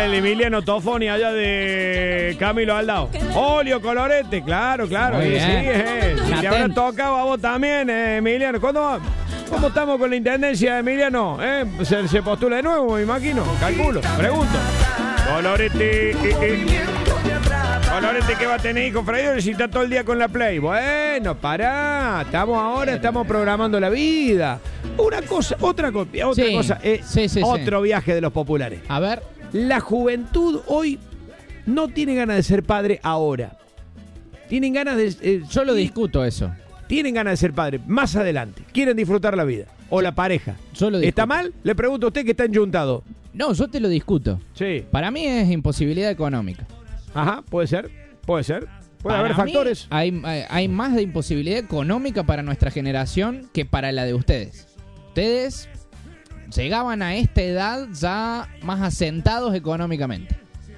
el Emiliano Tofoni allá de Camilo Aldao. Olio Colorete, claro. Muy Sí, bien. sí. Te habrá tocado a vos también, Emiliano. ¿Cómo estamos con la intendencia, Emiliano? ¿Se postula de nuevo, me imagino? Calculo, pregunto. Colorete. Colorete que va a tener hijo Freire si está todo el día con la Play. Bueno, pará. Estamos programando la vida. Otra cosa. Sí. Otro viaje de los populares. A ver. La juventud hoy no tiene ganas de ser padre ahora. Tienen ganas de... Yo lo discuto eso. Tienen ganas de ser padre más adelante. Quieren disfrutar la vida. O la pareja. Yo lo discuto. ¿Está mal? Le pregunto a usted que está enjuntado. No, yo te lo discuto. Sí. Para mí es imposibilidad económica. Ajá, puede ser. Puede Para haber mí factores. Hay más de imposibilidad económica para nuestra generación que para la de ustedes. Ustedes llegaban a esta edad ya más asentados económicamente.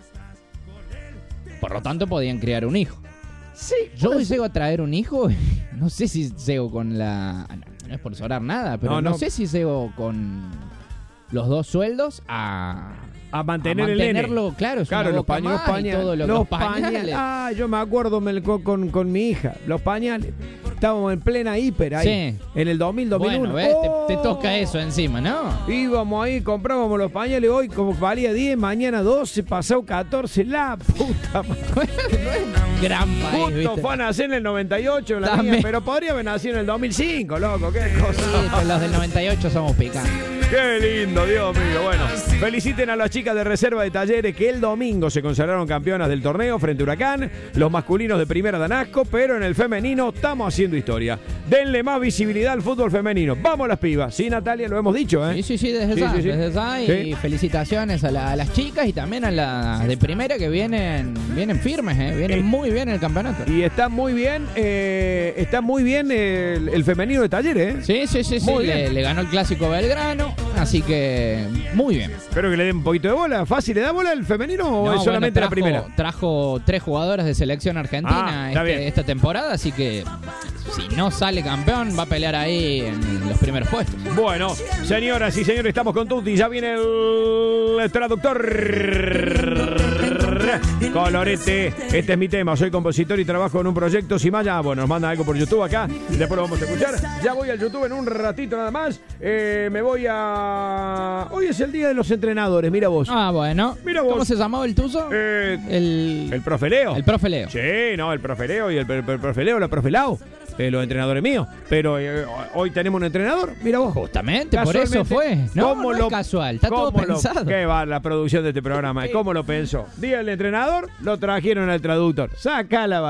Por lo tanto, podían criar un hijo. Sí. Yo hoy llego a traer un hijo, no sé si llego con la... No es por sobrar nada, pero no sé si llego con los 2 sueldos a mantenerlo, claro, es una los boca pañales. más y todo los pañales. Ah, yo me acuerdo con mi hija, los pañales. Estábamos en plena hiper ahí, Sí. en el 2000-2001. Bueno, ¿ves? Te toca eso encima, ¿no? Íbamos ahí, comprábamos los pañales hoy, como valía 10, mañana 12, pasado 14, la puta madre. No es gran país, Justo ¿viste? fue a nacer en el 98, la También. mía, pero podría haber nacido en el 2005, loco, qué Sí, cosa. pero los del 98 somos picantes. Qué lindo, Dios mío. Bueno, feliciten a las chicas de Reserva de Talleres que el domingo se consagraron campeonas del torneo frente a Huracán. Los masculinos de primera dan asco, pero en el femenino estamos haciendo historia. Denle más visibilidad al fútbol femenino. Vamos las pibas. Sí, Natalia, lo hemos dicho, ¿eh? Sí, desde ya. Y Sí. felicitaciones a las chicas y también a las de primera que vienen firmes, vienen muy bien en el campeonato. Y está muy bien el femenino de Talleres, ¿eh? Sí. Muy bien. Le ganó el clásico Belgrano, así que muy bien. Espero que le den un poquito de bola. ¿Fácil le da bola el femenino o es solamente la primera? Trajo 3 jugadoras de selección argentina está bien. esta temporada, así que si no sale campeón va a pelear ahí en los primeros puestos. Bueno, señoras y señores, estamos con Tuti. Ya viene el traductor. Colorete, este es mi tema. Soy compositor y trabajo en un proyecto. Si Maya, bueno, nos manda algo por YouTube acá. Después lo vamos a escuchar. Ya voy al YouTube en un ratito nada más. Me voy a... Hoy es el día de los entrenadores, mira vos. Ah, bueno. Mira vos. ¿Cómo se llamaba el tuyo? El profe Leo. El profe Leo. Sí, no, el profe Leo y el profe Leo, la profe Lau. Los entrenadores míos. Pero hoy tenemos un entrenador, mira vos. Justamente, por eso fue. No es casual, está todo pensado. ¿Qué va la producción de este programa? ¿Cómo lo pensó? Día del entrenador, lo trajeron al traductor. Saca la